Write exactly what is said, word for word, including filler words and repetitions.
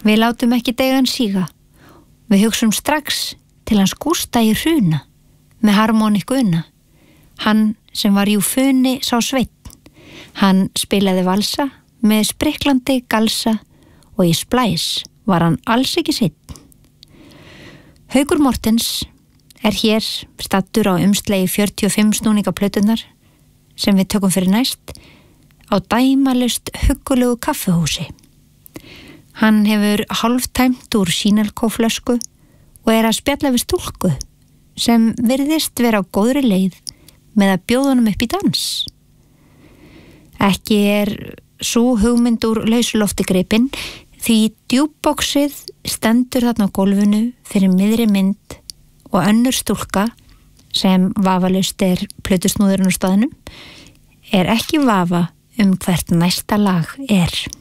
Við látum ekki deigan síga. Við hugsum strax til hans Gústa í Hruna með harmonikku una. Hann sem var jú funi sá sveinn. Hann spilaði valsa með spriklandi galsa og í splæs var hann alls ekki seinn. Haukur Mortens er hér stattur á umslagi fjörutíu og fimm snúninga plöturnar sem við tökum fyrir næst á dæmalust huggulegu kaffihúsi. Hann hefur hálftæmt úr sínalkóflösku og er að spjalla við stúlku sem virðist vera á góðri leið með að bjóða honum upp í dans. Ekki er sú hugmynd úr lausulofti gripin því djúpboxið stendur þarna á gólfinu fyrir miðri mynd og önnur stúlka sem vafalaust er plötusnúðurinn á staðnum er ekki vafa um hvert næsta lag er.